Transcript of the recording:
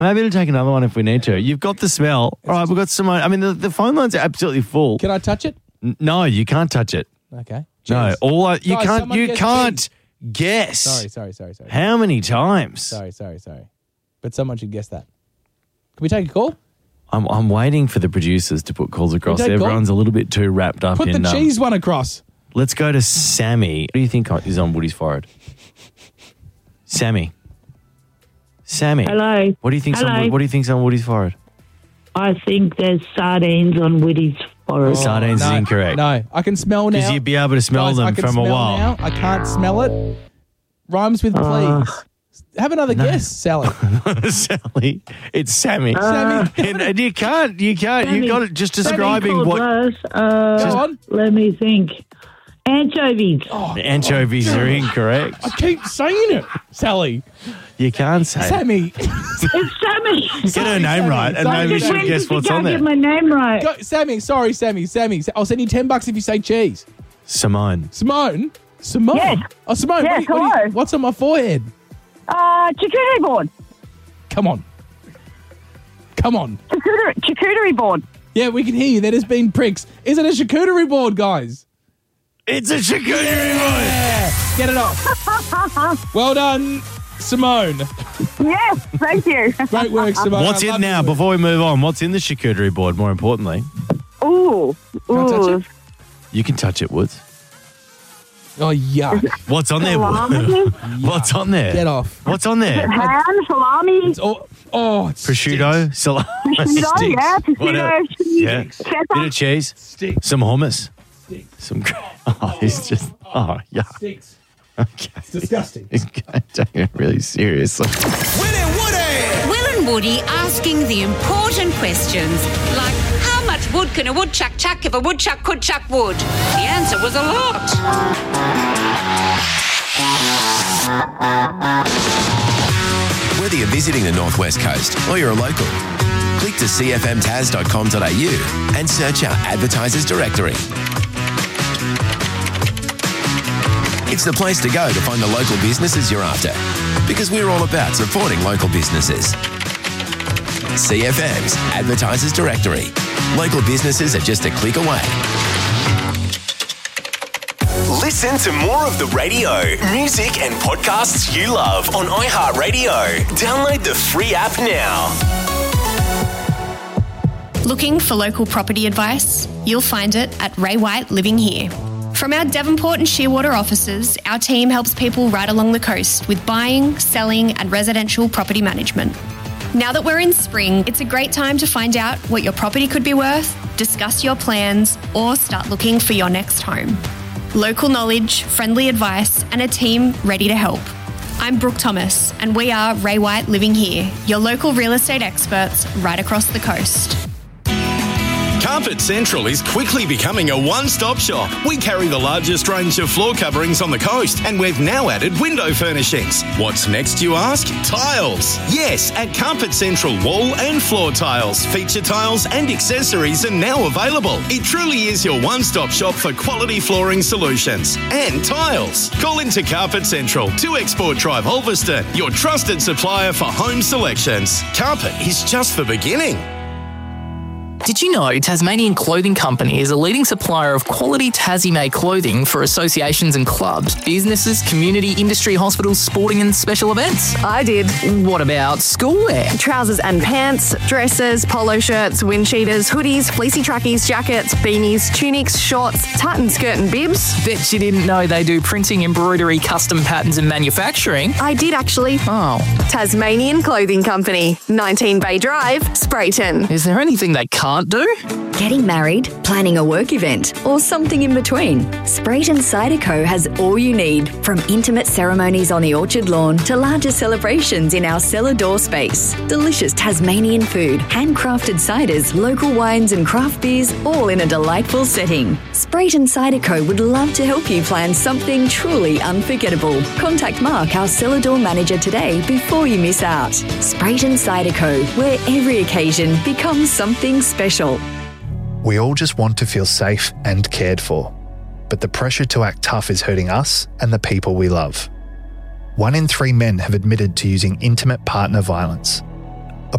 Maybe to take another one if we need to. You've got the smell. All right, we've got Simone. I mean, the phone lines are absolutely full. Can I touch it? No, you can't touch it. Okay. No, Cheers. you Guys, can't. someone You guess can't guess. Sorry. How many times? Sorry. But someone should guess that. Can we take a call? I'm waiting for the producers to put calls across. take a call? Everyone's a little bit too wrapped up Put in. the cheese one across. Let's go to Sammy. What do you think is on Woody's forehead? Sammy. Hello. What do you think's Hello. on Woody's forehead? I think there's sardines on Woody's forehead. Sardines is incorrect. No, I can smell now. Because you'd be able to smell Guys, them I can from smell a while. Now. I can't smell it. Rhymes with please. Have another guess, Sally. Sally. It's Sammy. Sammy. And you can't. You got it just describing Something what. called Go on. Let me think. Anchovies. Anchovies are incorrect. I keep saying it, Sally. You can't say. Sammy. It's Sammy. Get her name right, and maybe Sammy. she'll guess what's on Get there. my name right. Go, Sammy. I'll send you $10 if you say cheese. Simone. Simone? Yes. Oh, Simone, Yes, hello. what's on my forehead? Charcuterie board. Come on. Charcuterie board. Yeah, we can hear you. There has been pricks. Is it a charcuterie board, guys? It's a charcuterie board. Yeah. Get it off. Well done, Simone. Yes, thank you. Great work, Simone. What's I in love now? you. Before we move on, what's in the charcuterie board? More importantly, Ooh. Can I touch it? you can touch it, Woods. Oh, yuck. What's on there, Woods? Salami. What's on there? Get off. What's on there? Ham, salami. It's all, it Prosciutto, salami, Prosciutto, yeah. What else? Prosciutto, cheese, Yeah. cheddar. Bit of cheese, Sticks. some hummus, some. Oh, it's just. Oh, yeah. Sticks. Okay. It's disgusting. Taking it really seriously. Will and Woody asking the important questions like how much wood can a woodchuck chuck if a woodchuck could chuck wood? The answer was a lot. Whether you're visiting the Northwest Coast or you're a local, click to cfmtas.com.au and search our advertisers directory. It's the place to go to find the local businesses you're after, because we're all about supporting local businesses. CFM's Advertisers Directory. Local businesses are just a click away. Listen to more of the radio, music and podcasts you love on iHeartRadio. Download the free app now. Looking for local property advice? You'll find it at Ray White Living Here. From our Devonport and Shearwater offices, our team helps people right along the coast with buying, selling and residential property management. Now that we're in spring, it's a great time to find out what your property could be worth, discuss your plans, or start looking for your next home. Local knowledge, friendly advice, and a team ready to help. I'm Brooke Thomas, and we are Ray White Living Here, your local real estate experts right across the coast. Carpet Central is quickly becoming a one-stop shop. We carry the largest range of floor coverings on the coast, and we've now added window furnishings. What's next, you ask? Tiles. Yes, at Carpet Central, wall and floor tiles, feature tiles and accessories are now available. It truly is your one-stop shop for quality flooring solutions and tiles. Call into Carpet Central, 2 Export Drive, Ulverston, your trusted supplier for home selections. Carpet is just the beginning. Did you know Tasmanian Clothing Company is a leading supplier of quality Tassie-made clothing for associations and clubs, businesses, community, industry, hospitals, sporting and special events? I did. What about schoolwear? Trousers and pants, dresses, polo shirts, wind cheaters, hoodies, fleecy trackies, jackets, beanies, tunics, shorts, tartan skirt and bibs. Bet you didn't know they do printing, embroidery, custom patterns and manufacturing. I did actually. Oh. Tasmanian Clothing Company, 19 Bay Drive, Sprayton. Is there anything they can't do? Getting married, planning a work event, or something in between. Sprayton Cider Co. has all you need, from intimate ceremonies on the orchard lawn to larger celebrations in our cellar door space. Delicious Tasmanian food, handcrafted ciders, local wines and craft beers, all in a delightful setting. Sprayton Cider Co. would love to help you plan something truly unforgettable. Contact Mark, our cellar door manager, today before you miss out. Sprayton Cider Co., where every occasion becomes something special. We all just want to feel safe and cared for, but the pressure to act tough is hurting us and the people we love. 1 in 3 men have admitted to using intimate partner violence.